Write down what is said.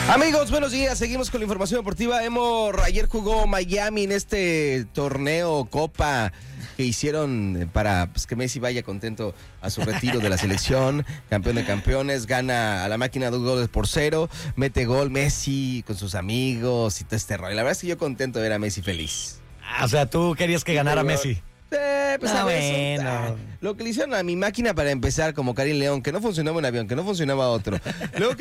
Amigos, buenos días. Seguimos con la información deportiva. Ayer jugó Miami en este torneo Copa que hicieron para que Messi vaya contento a su retiro de la selección. Campeón de campeones, gana a la máquina 2-0, mete gol Messi con sus amigos y todo este rollo. La verdad es que yo contento de ver a Messi feliz. O sea, tú querías que ganara Messi. Pues a ver, lo que le hicieron a mi máquina para empezar, como Karim León, que no funcionaba un avión, que no funcionaba otro. Luego